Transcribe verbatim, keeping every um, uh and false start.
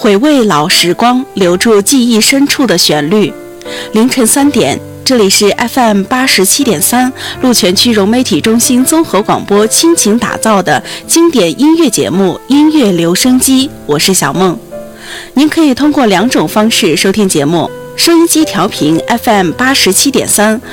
回味老时光，留住记忆深处的旋律。凌晨三点，这里是 F M 八十七点三鹿泉区融媒体中心综合广播倾情打造的经典音乐节目《音乐留声机》，我是小梦。您可以通过两种方式收听节目：收音机调频 F M 八十七点三，